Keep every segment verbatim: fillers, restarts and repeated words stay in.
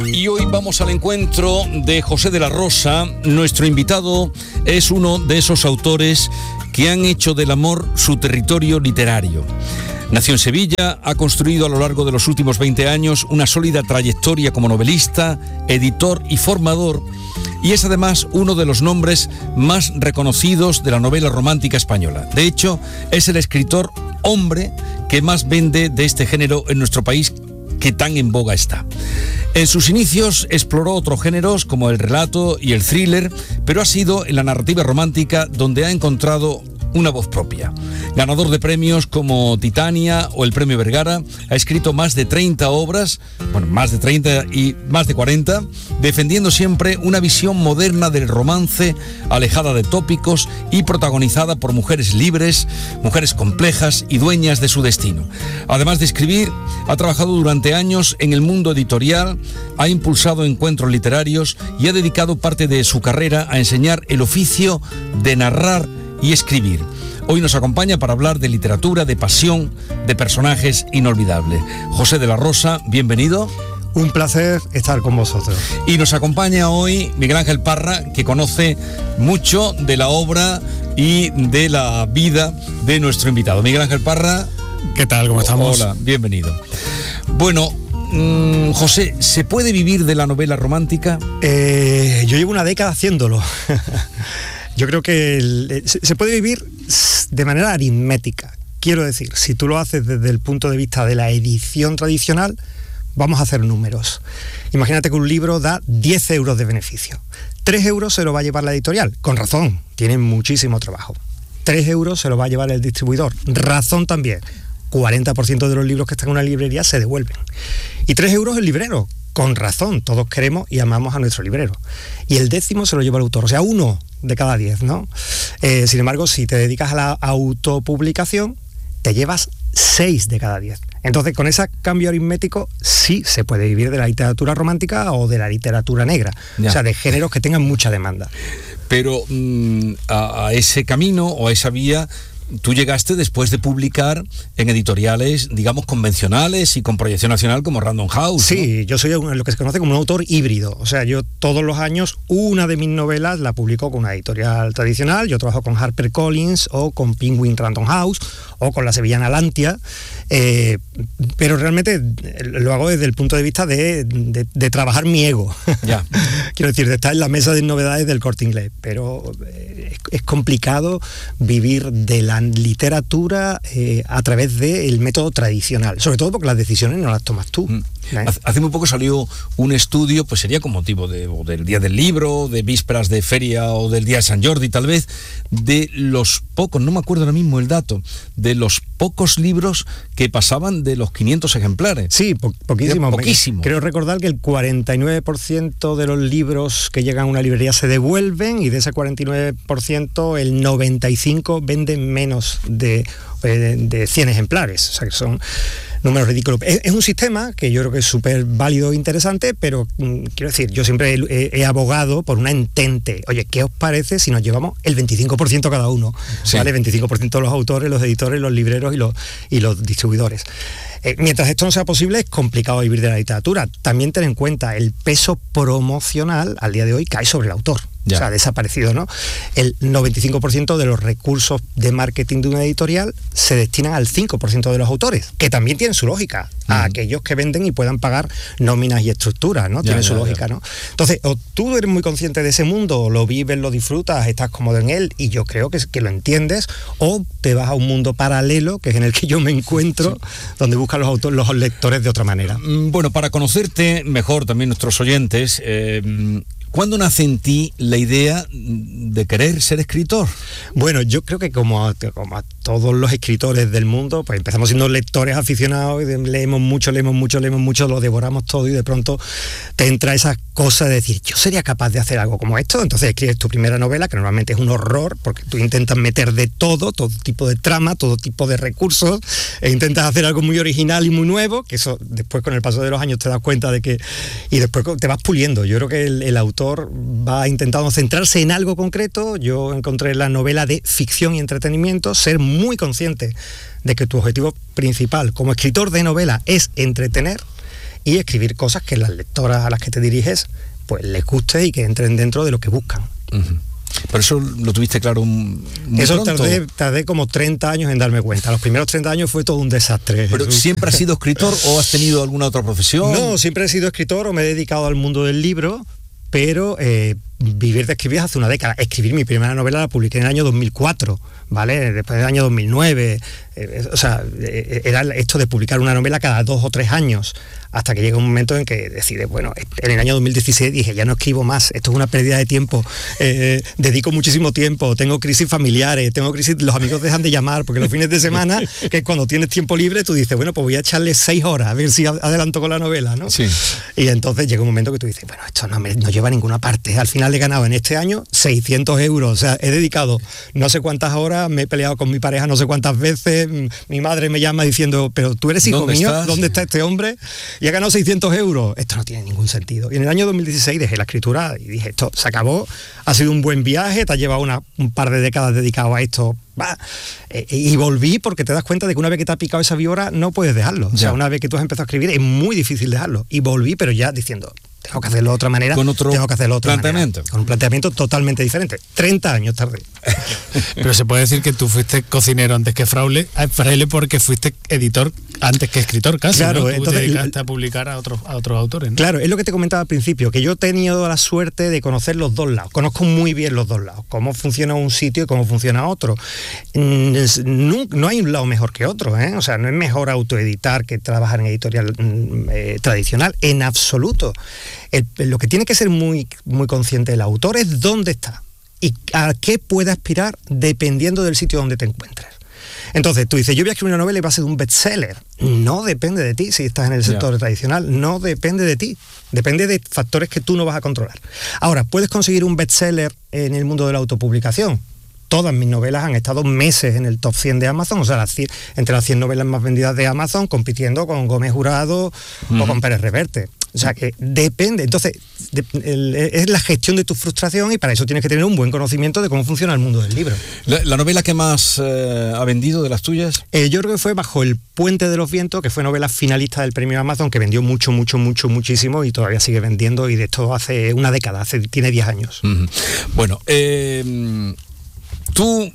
Y hoy vamos al encuentro de José de la Rosa. Nuestro invitado es uno de esos autores que han hecho del amor su territorio literario. Nació en Sevilla, ha construido a lo largo de los últimos veinte años una sólida trayectoria como novelista, editor y formador, y es además uno de los nombres más reconocidos de la novela romántica española. De hecho, es el escritor hombre que más vende de este género en nuestro país, que tan en boga está. En sus inicios exploró otros géneros como el relato y el thriller, pero ha sido en la narrativa romántica donde ha encontrado una voz propia. Ganador de premios como Titania o el Premio Vergara, ha escrito más de treinta obras, bueno, más de treinta y más de cuarenta, defendiendo siempre una visión moderna del romance, alejada de tópicos y protagonizada por mujeres libres, mujeres complejas y dueñas de su destino. Además de escribir, ha trabajado durante años en el mundo editorial, ha impulsado encuentros literarios y ha dedicado parte de su carrera a enseñar el oficio de narrar y escribir. Hoy nos acompaña para hablar de literatura, de pasión, de personajes inolvidables. José de la Rosa, bienvenido. Un placer estar con vosotros. Y nos acompaña hoy Miguel Ángel Parra, que conoce mucho de la obra y de la vida de nuestro invitado. Miguel Ángel Parra. ¿Qué tal? ¿Cómo estamos? Hola, bienvenido. Bueno, mmm, José, ¿se puede vivir de la novela romántica? Eh, yo llevo una década haciéndolo. Yo creo que el, se puede vivir de manera aritmética. Quiero decir, si tú lo haces desde el punto de vista de la edición tradicional, vamos a hacer números. Imagínate que un libro da diez euros de beneficio. tres euros se lo va a llevar la editorial. Con razón, tienen muchísimo trabajo. tres euros se lo va a llevar el distribuidor. Razón también. cuarenta por ciento de los libros que están en una librería se devuelven. Y tres euros el librero. Con razón, todos queremos y amamos a nuestro librero. Y el décimo se lo lleva el autor, o sea, uno de cada diez, ¿no? Eh, sin embargo, si te dedicas a la autopublicación, te llevas seis de cada diez. Entonces, con ese cambio aritmético, sí se puede vivir de la literatura romántica o de la literatura negra. Ya. O sea, de géneros que tengan mucha demanda. Pero mmm, a, a ese camino o a esa vía, tú llegaste después de publicar en editoriales, digamos, convencionales y con proyección nacional como Random House, Sí, ¿no? Yo soy un, lo que se conoce como un autor híbrido. O sea, yo todos los años una de mis novelas la publico con una editorial tradicional. Yo trabajo con HarperCollins o con Penguin Random House o con la sevillana Lantia. Eh, pero realmente lo hago desde el punto de vista de, de, de trabajar mi ego. Ya. Quiero decir, de estar en la mesa de novedades del Corte Inglés. Pero es, es complicado vivir de la literatura eh, a través del método tradicional, sobre todo porque las decisiones no las tomas tú. Mm. ¿eh? Hace muy poco salió un estudio, pues sería con motivo de, o del Día del Libro, de vísperas de feria o del Día de San Jordi tal vez, de los pocos, no me acuerdo ahora mismo el dato, de los pocos libros que pasaban de los quinientos ejemplares. Sí, po poquísimo. Poquísimo. Creo recordar que el cuarenta y nueve por ciento de los libros que llegan a una librería se devuelven y de ese cuarenta y nueve por ciento el noventa y cinco por ciento venden menos de, de, de cien ejemplares. O sea que son números ridículos. Es, es un sistema que yo creo que es súper válido e interesante, pero mm, quiero decir, yo siempre he, he abogado por una entente. Oye, ¿qué os parece si nos llevamos el veinticinco por ciento cada uno? Sí. ¿Vale? veinticinco por ciento de los autores, los editores, los libreros y los, y los distribuidores. Eh, mientras esto no sea posible, es complicado vivir de la literatura. También ten en cuenta, el peso promocional al día de hoy cae sobre el autor. Ya. O sea, desaparecido, ¿no? El noventa y cinco por ciento de los recursos de marketing de una editorial se destinan al cinco por ciento de los autores, que también tienen su lógica, a uh-huh. aquellos que venden y puedan pagar nóminas y estructuras, ¿no? Tienen su lógica, ya. ¿no? Entonces, o tú eres muy consciente de ese mundo, lo vives, lo disfrutas, estás cómodo en él, y yo creo que, que lo entiendes, o te vas a un mundo paralelo, que es en el que yo me encuentro, sí. donde buscan los autores, los lectores de otra manera. Bueno, para conocerte mejor también nuestros oyentes, eh, ¿cuándo nace en ti la idea de querer ser escritor? Bueno, yo creo que como a, como a todos los escritores del mundo, pues empezamos siendo lectores aficionados, y leemos mucho, leemos mucho, leemos mucho, lo devoramos todo y de pronto te entra esa cosa de decir, yo sería capaz de hacer algo como esto. Entonces escribes tu primera novela, que normalmente es un horror, porque tú intentas meter de todo, todo tipo de trama, todo tipo de recursos, e intentas hacer algo muy original y muy nuevo, que eso después con el paso de los años te das cuenta de que... y después te vas puliendo. Yo creo que el, el autor va intentando centrarse en algo concreto. Yo encontré la novela de ficción y entretenimiento, ser muy consciente de que tu objetivo principal como escritor de novela es entretener, y escribir cosas que las lectoras a las que te diriges pues les guste y que entren dentro de lo que buscan. Uh-huh. ¿Por eso lo tuviste claro muy Eso pronto? tardé, tardé como treinta años en darme cuenta. Los primeros treinta años fue todo un desastre. ¿Pero siempre has sido escritor o has tenido alguna otra profesión? No, siempre he sido escritor o me he dedicado al mundo del libro, pero eh, vivir de escribir hace una década. Escribir mi primera novela la publiqué en el año dos mil cuatro, ¿vale? Después del año dos mil nueve. Eh, o sea, eh, era esto de publicar una novela cada dos o tres años, hasta que llega un momento en que decides, bueno, en el año dos mil dieciséis dije, ya no escribo más, esto es una pérdida de tiempo, eh, dedico muchísimo tiempo, tengo crisis familiares, tengo crisis, los amigos dejan de llamar, porque los fines de semana, que es cuando tienes tiempo libre, tú dices, bueno, pues voy a echarle seis horas, a ver si adelanto con la novela, ¿no? Sí. Y entonces llega un momento que tú dices, bueno, esto no, me, no lleva a ninguna parte, al final he ganado en este año seiscientos euros, o sea, he dedicado no sé cuántas horas, me he peleado con mi pareja no sé cuántas veces, mi madre me llama diciendo, pero tú eres hijo ¿Dónde mío, estás? ¿dónde está este hombre? Y ha ganado seiscientos euros. Esto no tiene ningún sentido. Y en el año dos mil dieciséis dejé la escritura y dije, esto se acabó, ha sido un buen viaje, te has llevado una, un par de décadas dedicado a esto. Va. Eh, y volví porque te das cuenta de que una vez que te ha picado esa víbora no puedes dejarlo. O sea, Ya. una vez que tú has empezado a escribir es muy difícil dejarlo. Y volví, pero ya diciendo, tengo que hacerlo de otra manera, Con otro tengo que hacerlo de otra planteamiento. manera. Con un planteamiento totalmente diferente. treinta años tarde. Pero se puede decir que tú fuiste cocinero antes que fraile, fraile porque fuiste editor antes que escritor casi, Claro, ¿no? Tú entonces, te dedicaste a publicar a otros, a otros autores, ¿no? Claro, es lo que te comentaba al principio, que yo he tenido la suerte de conocer los dos lados. Conozco muy bien los dos lados, cómo funciona un sitio y cómo funciona otro. Mm, es- No, no hay un lado mejor que otro, ¿eh? O sea, no es mejor autoeditar que trabajar en editorial mm, eh, tradicional, en absoluto. El- lo que tiene que ser muy, muy consciente el autor es dónde está y a qué puede aspirar dependiendo del sitio donde te encuentres. Entonces, tú dices, yo voy a escribir una novela y va a ser un bestseller. No depende de ti si estás en el sector Ya. tradicional, no depende de ti. Depende de factores que tú no vas a controlar. Ahora, ¿puedes conseguir un bestseller en el mundo de la autopublicación? Todas mis novelas han estado meses en el top cien de Amazon, o sea, las cien, entre las cien novelas más vendidas de Amazon, compitiendo con Gómez Jurado uh-huh. o con Pérez Reverte. O sea, que depende. Entonces, de, el, es la gestión de tu frustración y para eso tienes que tener un buen conocimiento de cómo funciona el mundo del libro. ¿La, la novela que más eh, ha vendido de las tuyas? Eh, yo creo que fue Bajo el puente de los vientos, que fue novela finalista del premio Amazon, que vendió mucho, mucho, mucho, muchísimo y todavía sigue vendiendo, y de esto hace una década, hace, tiene diez años. Uh-huh. Bueno, eh, tú...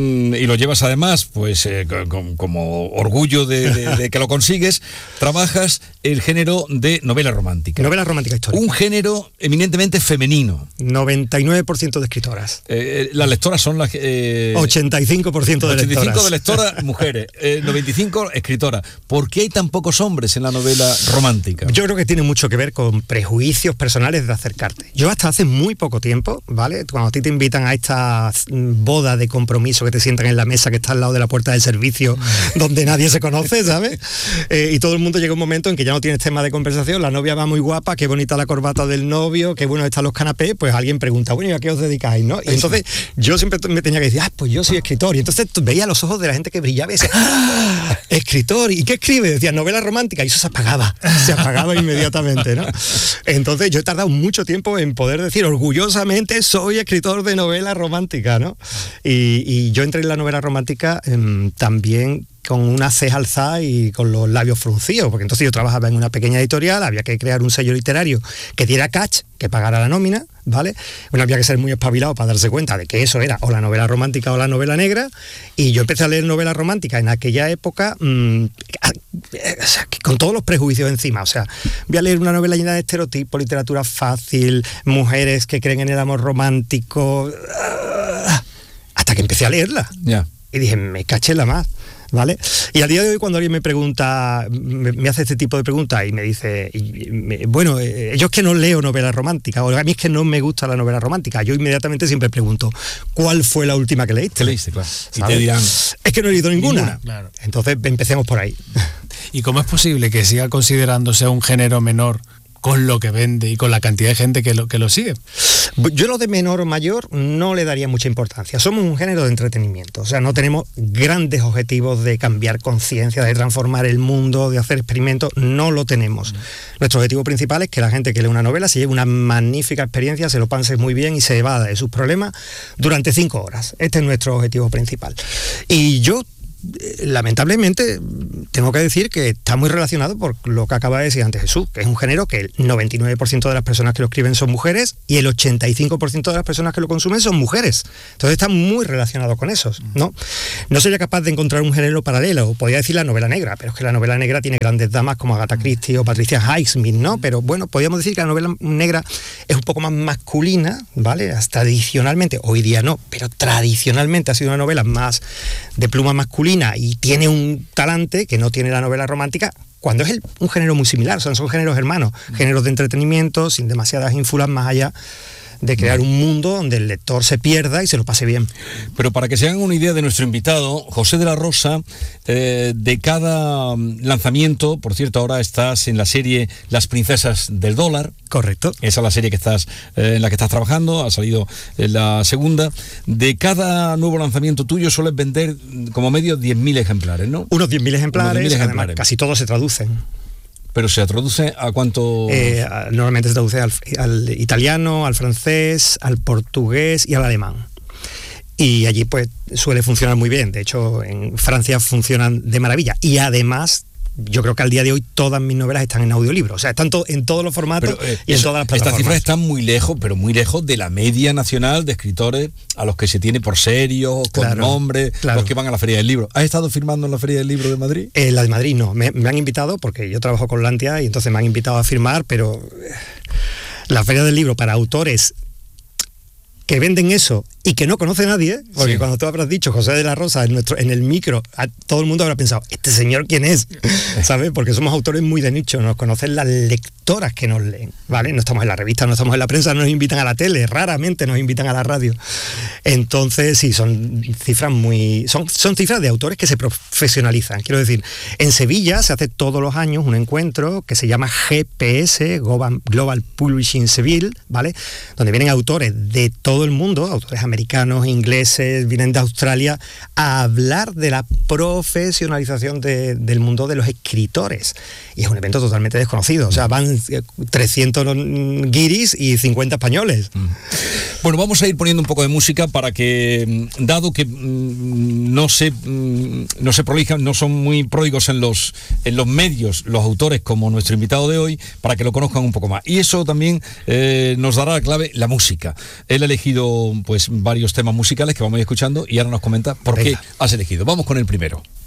y lo llevas además pues eh, con, como orgullo de, de, de que lo consigues, trabajas el género de novela romántica. Novela romántica histórica. Un género eminentemente femenino. noventa y nueve por ciento de escritoras. Eh, las lectoras son las... Eh, ochenta y cinco por ciento de ochenta y cinco lectoras. de lectoras mujeres, eh, noventa y cinco escritoras. ¿Por qué hay tan pocos hombres en la novela romántica? Yo creo que tiene mucho que ver con prejuicios personales de acercarte. Yo hasta hace muy poco tiempo, ¿vale? Cuando a ti te invitan a esta boda de compromiso, que te sientan en la mesa que está al lado de la puerta del servicio, donde nadie se conoce, ¿sabes? Eh, y todo el mundo llega un momento en que ya no tienes tema de conversación, la novia va muy guapa, qué bonita la corbata del novio, qué bueno están los canapés, pues alguien pregunta, bueno, ¿y a qué os dedicáis, no? Y entonces yo siempre me tenía que decir, ah, pues yo soy escritor. Y entonces veía los ojos de la gente que brillaba y decía, ¡ah! Escritor, ¿y qué escribe? Decía, novela romántica, y eso se apagaba, se apagaba inmediatamente, ¿no? Entonces yo he tardado mucho tiempo en poder decir orgullosamente, soy escritor de novela romántica, ¿no? Y, y yo entré en la novela romántica eh, también con una ceja alzada y con los labios fruncidos, porque entonces yo trabajaba en una pequeña editorial, había que crear un sello literario que diera catch, que pagara la nómina, ¿vale? Bueno, había que ser muy espabilado para darse cuenta de que eso era o la novela romántica o la novela negra, y yo empecé a leer novela romántica en aquella época mmm, o sea, con todos los prejuicios encima, o sea, voy a leer una novela llena de estereotipos, literatura fácil, mujeres que creen en el amor romántico, hasta que empecé a leerla. Yeah. Y dije, me caché la más, ¿vale? Y al día de hoy, cuando alguien me pregunta, me, me hace este tipo de preguntas y me dice, y, me, bueno, eh, yo es que no leo novela romántica, o a mí es que no me gusta la novela romántica, yo inmediatamente siempre pregunto, ¿cuál fue la última que leíste? ¿Qué leíste, claro? Y ¿sabes? te dirán, es que no he leído ninguna. ninguna, claro. Entonces, empecemos por ahí. ¿Y cómo es posible que siga considerándose un género menor con lo que vende y con la cantidad de gente que lo, que lo sigue? Yo lo de menor o mayor no le daría mucha importancia. Somos un género de entretenimiento, o sea, no tenemos grandes objetivos de cambiar conciencia, de transformar el mundo, de hacer experimentos, no lo tenemos. Mm. Nuestro objetivo principal es que la gente que lee una novela se lleve una magnífica experiencia, se lo pase muy bien y se evada de sus problemas durante cinco horas. Este es nuestro objetivo principal. Y yo eh, lamentablemente tengo que decir que está muy relacionado por lo que acaba de decir antes Jesús, que es un género que el noventa y nueve por ciento de las personas que lo escriben son mujeres y el ochenta y cinco por ciento de las personas que lo consumen son mujeres. Entonces está muy relacionado con esos, ¿no? No sería capaz de encontrar un género paralelo, podría decir la novela negra, pero es que la novela negra tiene grandes damas como Agatha Christie o Patricia Highsmith, ¿no? Pero bueno, podríamos decir que la novela negra es un poco más masculina, ¿vale? Hasta tradicionalmente, hoy día no, pero tradicionalmente ha sido una novela más de pluma masculina y tiene un talante que no tiene la novela romántica, cuando es el, un género muy similar, son, son géneros hermanos, géneros de entretenimiento, sin demasiadas ínfulas más allá de crear un mundo donde el lector se pierda y se lo pase bien. Pero para que se hagan una idea de nuestro invitado, José de la Rosa, eh, de cada lanzamiento, por cierto, ahora estás en la serie Las Princesas del Dólar. Correcto. Esa es la serie que estás, eh, en la que estás trabajando, ha salido en la segunda. De cada nuevo lanzamiento tuyo sueles vender como medio diez mil ejemplares, ¿no? Unos diez mil ejemplares, diez mil además ejemplares. Casi todos se traducen. ¿Pero se traduce a cuánto? Eh, normalmente se traduce al, al italiano, al francés, al portugués y al alemán. Y allí pues suele funcionar muy bien. De hecho, en Francia funcionan de maravilla. Y además, yo creo que al día de hoy todas mis novelas están en audiolibro. O sea, están to- en todos los formatos Pero, eh, y en eso, todas las plataformas. Estas cifras están muy lejos, pero muy lejos de la media nacional de escritores a los que se tiene por serios, con Claro, nombre, claro. los que van a la Feria del Libro. ¿Has estado firmando en la Feria del Libro de Madrid? Eh, la de Madrid no. Me, me han invitado, porque yo trabajo con Lantia y entonces me han invitado a firmar, pero eh, la Feria del Libro para autores que venden eso y que no conoce nadie, porque Sí. cuando tú habrás dicho José de la Rosa en nuestro en el micro, a, todo el mundo habrá pensado, ¿este señor quién es? ¿Sabes? Porque somos autores muy de nicho, nos conocen las lectoras que nos leen, ¿vale? No estamos en la revista, no estamos en la prensa, no nos invitan a la tele, raramente nos invitan a la radio. Entonces, sí, son cifras muy... Son, son cifras de autores que se profesionalizan. Quiero decir, en Sevilla se hace todos los años un encuentro que se llama G P S, Global, Global Publishing Seville, ¿vale? Donde vienen autores de todo el mundo, autores americanos, ingleses, vienen de Australia, a hablar de la profesionalización de, del mundo de los escritores. Y es un evento totalmente desconocido. O sea, van trescientos guiris y cincuenta españoles. Bueno, vamos a ir poniendo un poco de música para que, dado que mmm, no se mmm, no se prolijan, no son muy pródigos en los en los medios los autores como nuestro invitado de hoy, para que lo conozcan un poco más. Y eso también eh, nos dará la clave, la música. Él ha elegido pues varios temas musicales que vamos a ir escuchando y ahora nos comenta por Venga. qué has elegido. Vamos con el primero.